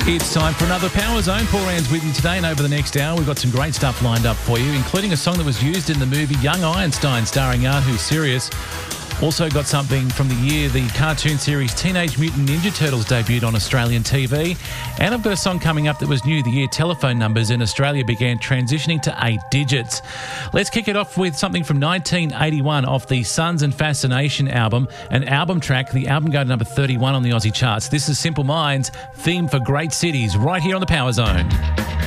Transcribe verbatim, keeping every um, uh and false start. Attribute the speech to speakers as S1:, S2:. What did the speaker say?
S1: It's time for another Power Zone. Paul Rand's with you today, and over the next hour we've got some great stuff lined up for you, including a song that was used in the movie Young Einstein starring Yahoo Serious. Also got something from the year the cartoon series Teenage Mutant Ninja Turtles debuted on Australian T V. And I've got a song coming up that was new the year telephone numbers in Australia began transitioning to eight digits. Let's kick it off with something from nineteen eighty-one off the Suns and Fascination album, an album track. The album got to number thirty-one on the Aussie charts. This is Simple Minds, Theme for Great Cities, right here on the Power Zone.